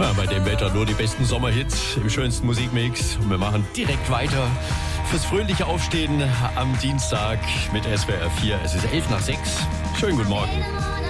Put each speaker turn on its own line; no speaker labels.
Ja, bei dem Wetter nur die besten Sommerhits im schönsten Musikmix. Und wir machen direkt weiter fürs fröhliche Aufstehen am Dienstag mit SWR 4. Es ist 5:11. Schönen guten Morgen.